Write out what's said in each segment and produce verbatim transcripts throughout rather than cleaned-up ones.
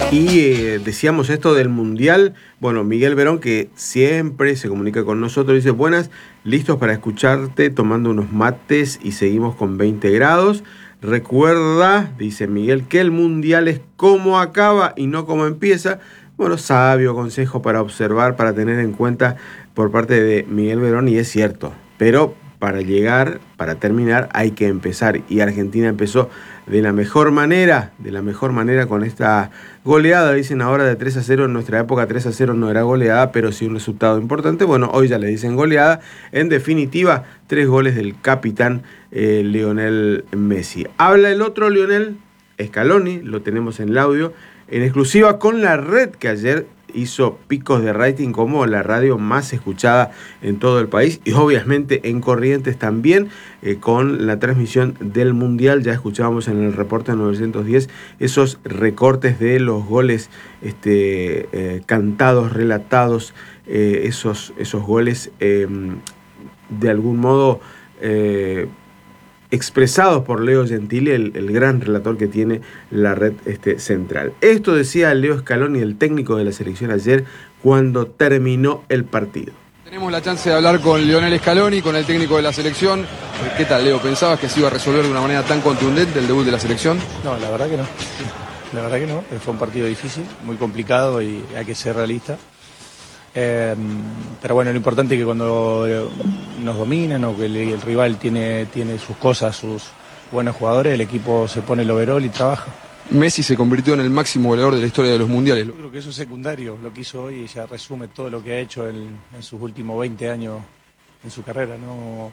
Y eh, decíamos esto del Mundial. Bueno, Miguel Verón, que siempre se comunica con nosotros, dice: buenas, listos para escucharte, tomando unos mates y seguimos con veinte grados. Recuerda, dice Miguel, que el Mundial es cómo acaba y no cómo empieza. Bueno, sabio consejo para observar, para tener en cuenta por parte de Miguel Verón, y es cierto. Pero para llegar, para terminar, hay que empezar. Y Argentina empezó de la mejor manera, de la mejor manera con esta goleada, dicen ahora, de tres a cero. En nuestra época tres a cero no era goleada, pero sí un resultado importante. Bueno, hoy ya le dicen goleada. En definitiva, tres goles del capitán eh, Lionel Messi. Habla el otro Lionel Scaloni, lo tenemos en el audio, en exclusiva con La Red, que ayer hizo picos de rating como la radio más escuchada en todo el país, y obviamente en Corrientes también, eh, con la transmisión del Mundial. Ya escuchábamos en el reporte novecientos diez esos recortes de los goles este, eh, cantados, relatados, eh, esos, esos goles eh, de algún modo eh, expresados por Leo Gentili, el, el gran relator que tiene La Red este, Central. Esto decía Leo Scaloni, el técnico de la selección, ayer cuando terminó el partido. Tenemos la chance de hablar con Lionel Scaloni, con el técnico de la selección. ¿Qué tal, Leo? ¿Pensabas que se iba a resolver de una manera tan contundente el debut de la selección? No, la verdad que no. La verdad que no. Fue un partido difícil, muy complicado, y hay que ser realista. Eh, pero bueno, lo importante es que cuando nos dominan o que el, el rival tiene, tiene sus cosas, sus buenos jugadores, el equipo se pone el overall y trabaja. Messi se convirtió en el máximo goleador de la historia de los mundiales. Yo creo que eso es secundario, lo que hizo hoy ya resume todo lo que ha hecho en, en sus últimos veinte años en su carrera. No,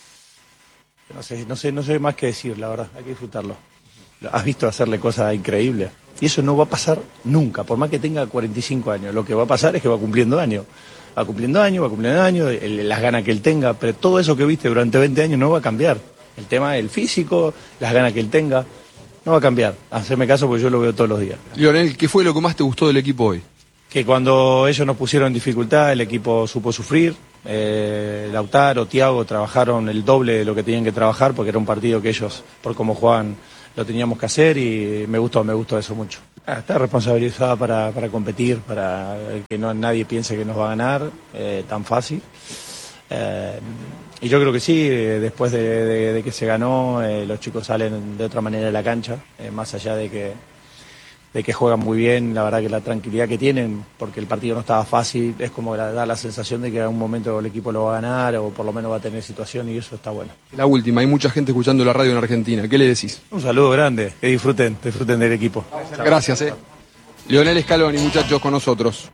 no sé, no sé, no sé más que decir, la verdad, hay que disfrutarlo. Has visto hacerle cosas increíbles. Y eso no va a pasar nunca, por más que tenga cuarenta y cinco años. Lo que va a pasar es que va cumpliendo años. Va cumpliendo años, va cumpliendo años, el, las ganas que él tenga. Pero todo eso que viste durante veinte años no va a cambiar. El tema del físico, las ganas que él tenga, no va a cambiar. Haceme caso porque yo lo veo todos los días. Lionel, ¿qué fue lo que más te gustó del equipo hoy? Que cuando ellos nos pusieron en dificultad, el equipo supo sufrir. Eh, Lautaro, Thiago trabajaron el doble de lo que tenían que trabajar, porque era un partido que ellos, por cómo jugaban, lo teníamos que hacer, y me gustó, me gustó eso mucho. Ah, está responsabilizada para, para competir, para que no nadie piense que nos va a ganar eh, tan fácil. Eh, y yo creo que sí, eh, después de, de, de que se ganó, eh, los chicos salen de otra manera de la cancha, eh, más allá de que, de que juegan muy bien. La verdad que la tranquilidad que tienen, porque el partido no estaba fácil, es como que da la sensación de que en algún momento el equipo lo va a ganar, o por lo menos va a tener situación, y eso está bueno. La última, hay mucha gente escuchando la radio en Argentina, ¿qué le decís? Un saludo grande, que disfruten, disfruten del equipo. Gracias, eh. Lionel Scaloni, muchachos, con nosotros.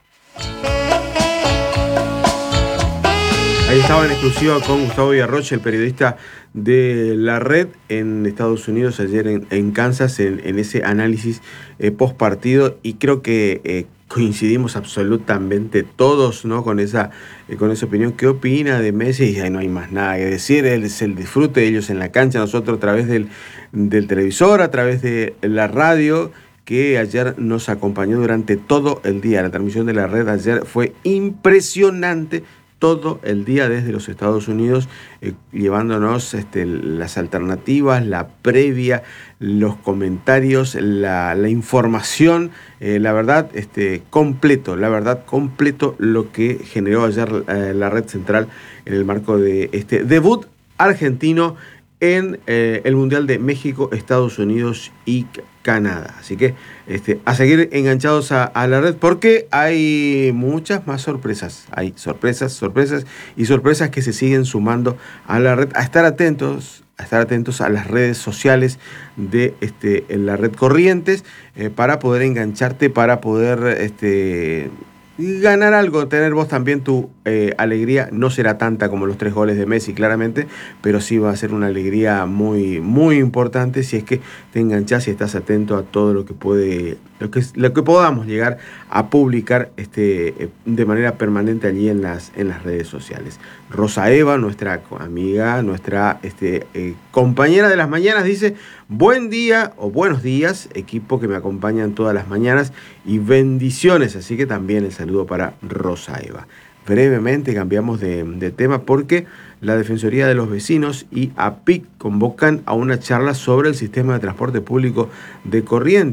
Ahí estaba en exclusiva con Gustavo Villarrocha, el periodista de La Red en Estados Unidos, ayer en, en Kansas, en, en ese análisis eh, post partido, y creo que eh, coincidimos absolutamente todos, ¿no? Con esa, eh, con esa opinión. ¿Qué opina de Messi? Y no hay más nada que decir, él es el disfrute de ellos en la cancha, nosotros a través del, del televisor, a través de la radio, que ayer nos acompañó durante todo el día. La transmisión de La Red ayer fue impresionante, todo el día desde los Estados Unidos, eh, llevándonos este, las alternativas, la previa, los comentarios, la, la información, eh, la verdad, este, completo, la verdad, completo lo que generó ayer eh, la Red Central en el marco de este debut argentino en eh, el Mundial de México, Estados Unidos y Canadá. Así que este, a seguir enganchados a, a la red, porque hay muchas más sorpresas. Hay sorpresas, sorpresas y sorpresas que se siguen sumando a la red. A estar atentos, a estar atentos a las redes sociales de este, en la red Corrientes, eh, para poder engancharte, para poder este, ganar algo, tener vos también tu eh, alegría. No será tanta como los tres goles de Messi, claramente, pero sí va a ser una alegría muy, muy importante si es que te enganchás y estás atento a todo lo que puede, lo que, lo que podamos llegar a publicar este, de manera permanente allí en las, en las redes sociales. Rosa Eva, nuestra amiga, nuestra este, eh, compañera de las mañanas, dice: buen día o buenos días, equipo que me acompañan todas las mañanas, y bendiciones. Así que también el saludo para Rosa Eva. Brevemente cambiamos de, de tema, porque la Defensoría de los Vecinos y A P I C convocan a una charla sobre el sistema de transporte público de Corrientes.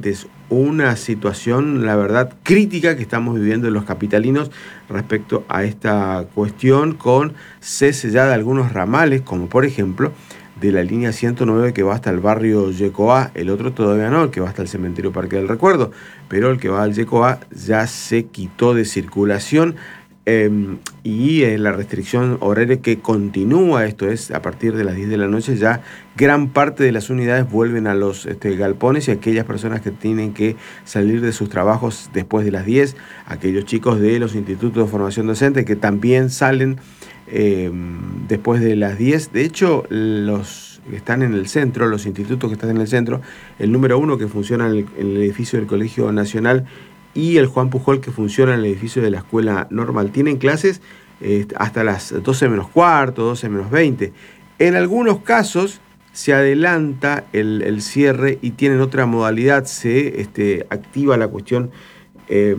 una situación, la verdad, crítica que estamos viviendo los capitalinos respecto a esta cuestión, con cese ya de algunos ramales, como por ejemplo de la línea ciento nueve que va hasta el barrio Yecoa, el otro todavía no, el que va hasta el cementerio Parque del Recuerdo, pero el que va al Yecoa ya se quitó de circulación. Eh, y eh, la restricción horaria que continúa, esto es, a partir de las diez de la noche, ya gran parte de las unidades vuelven a los este, galpones, y aquellas personas que tienen que salir de sus trabajos después de las diez, aquellos chicos de los institutos de formación docente que también salen eh, después de las diez. De hecho, los que están en el centro, los institutos que están en el centro, el número uno que funciona en el, en el edificio del Colegio Nacional y el Juan Pujol, que funciona en el edificio de la Escuela Normal, tienen clases eh, hasta las doce menos cuarto, doce menos veinte. En algunos casos se adelanta el, el cierre y tienen otra modalidad, se este, activa la cuestión, eh,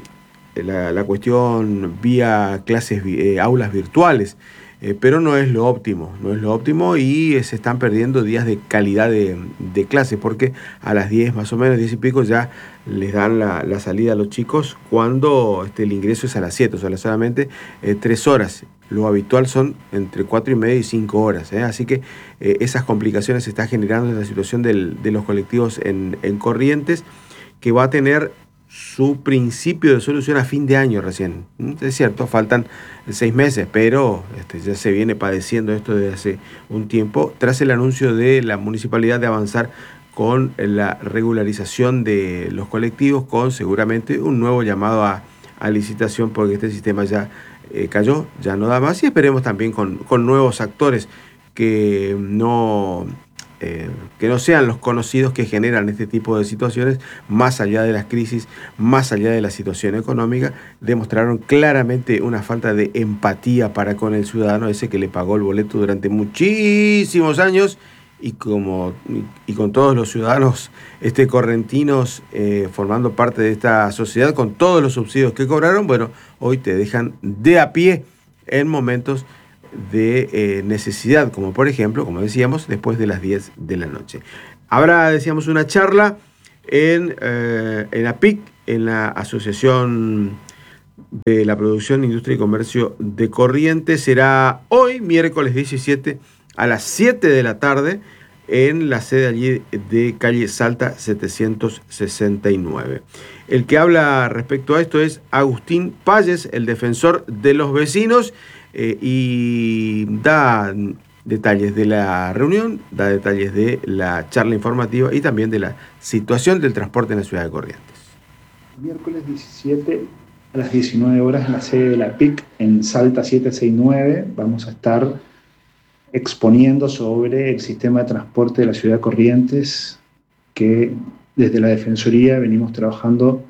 la, la cuestión vía clases, eh, aulas virtuales. Eh, pero no es lo óptimo, no es lo óptimo y eh, se están perdiendo días de calidad de, de clase, porque a las diez más o menos, diez y pico, ya les dan la, la salida a los chicos, cuando este, el ingreso es a las siete, o sea, solamente eh, tres horas. Lo habitual son entre cuatro y media y cinco horas. ¿eh? Así que eh, esas complicaciones se está generando en la situación del, de los colectivos en, en Corrientes, que va a tener su principio de solución a fin de año recién. Es cierto, faltan seis meses, pero este, ya se viene padeciendo esto desde hace un tiempo, tras el anuncio de la municipalidad de avanzar con la regularización de los colectivos, con seguramente un nuevo llamado a, a licitación, porque este sistema ya eh, cayó, ya no da más, y esperemos también con, con nuevos actores que no... Eh, que no sean los conocidos que generan este tipo de situaciones, más allá de las crisis, más allá de la situación económica. Demostraron claramente una falta de empatía para con el ciudadano ese que le pagó el boleto durante muchísimos años, y como y con todos los ciudadanos este, correntinos eh, formando parte de esta sociedad, con todos los subsidios que cobraron. Bueno, hoy te dejan de a pie en momentos de eh, necesidad, como por ejemplo, como decíamos, después de las diez de la noche. Habrá, decíamos, una charla en, eh, en A P I C, en la Asociación de la Producción, Industria y Comercio de Corrientes. Será hoy, miércoles diecisiete, a las siete de la tarde, en la sede allí de calle Salta setecientos sesenta y nueve. El que habla respecto a esto es Agustín Payes, el defensor de los vecinos, Eh, y da detalles de la reunión, da detalles de la charla informativa y también de la situación del transporte en la ciudad de Corrientes. Miércoles diecisiete a las diecinueve horas en la sede de la P I C en Salta setecientos sesenta y nueve vamos a estar exponiendo sobre el sistema de transporte de la ciudad de Corrientes, que desde la Defensoría venimos trabajando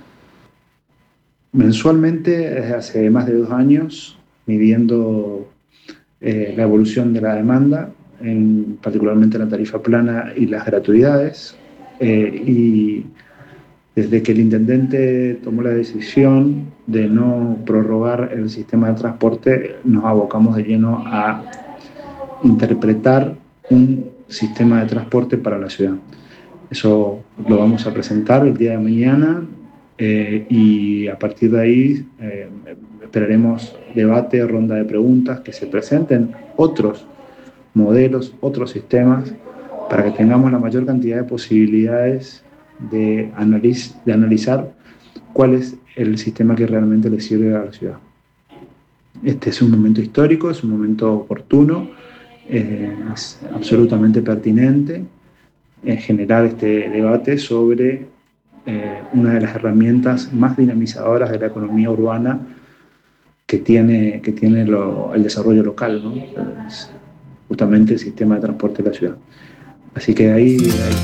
mensualmente desde hace más de dos años, midiendo eh, la evolución de la demanda, en, particularmente la tarifa plana y las gratuidades. Eh, y desde que el intendente tomó la decisión de no prorrogar el sistema de transporte, nos abocamos de lleno a interpretar un sistema de transporte para la ciudad. Eso lo vamos a presentar el día de mañana. Eh, y a partir de ahí eh, esperaremos debate, ronda de preguntas, que se presenten otros modelos, otros sistemas, para que tengamos la mayor cantidad de posibilidades de, analiz de analizar cuál es el sistema que realmente le sirve a la ciudad. Este es un momento histórico, es un momento oportuno, eh, es absolutamente pertinente en generar este debate sobre eh, una de las herramientas más dinamizadoras de la economía urbana que tiene, que tiene lo, el desarrollo local, ¿no? Es justamente el sistema de transporte de la ciudad. Así que ahí... ahí